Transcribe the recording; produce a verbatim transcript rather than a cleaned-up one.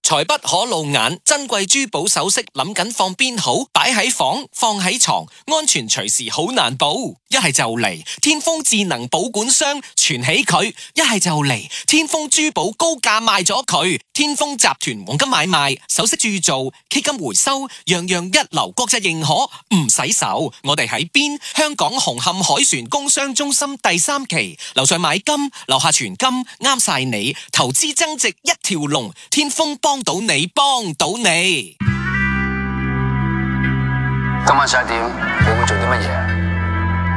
財不可露眼，珍貴珠寶首飾諗緊放邊好？擺喺房，放喺床，安全隨時好難保。一係就嚟天豐智能保管箱存起佢，一係就嚟天豐珠寶高價賣咗佢。天豐集團黃金買賣、首飾鑄造、K金回收，樣樣一流，國際認可，唔使愁。我哋喺邊？香港紅磡海船工商中心第三期，樓上買金，樓下存金，啱晒你。投資增值一條龍，天豐幫到你，幫到你。 今晚十一點，你會做啲乜嘢？